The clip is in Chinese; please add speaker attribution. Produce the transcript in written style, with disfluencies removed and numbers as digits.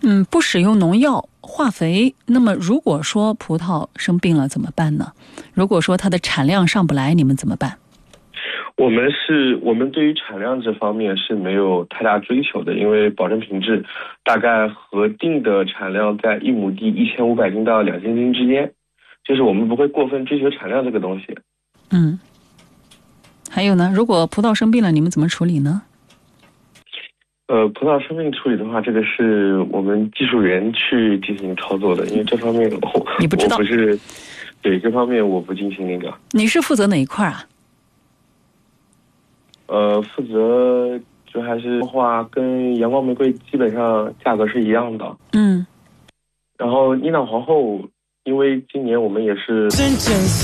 Speaker 1: 不使用农药化肥。那么如果说葡萄生病了怎么办呢？如果说它的产量上不来，你们怎么办？
Speaker 2: 我们对于产量这方面是没有太大追求的，因为保证品质大概核定的产量在1亩地1500斤到2000斤之间，就是我们不会过分追求产量这个东西。
Speaker 1: 还有呢，如果葡萄生病了，你们怎么处理呢？
Speaker 2: 葡萄生病处理的话，这个是我们技术员去进行操作的，因为这方面
Speaker 1: 你不知道，
Speaker 2: 我不是，对这方面我不进行那个。
Speaker 1: 你是负责哪一块啊？
Speaker 2: 负责就还是话跟阳光玫瑰基本上价格是一样的。然后伊朗皇后，因为今年我们也是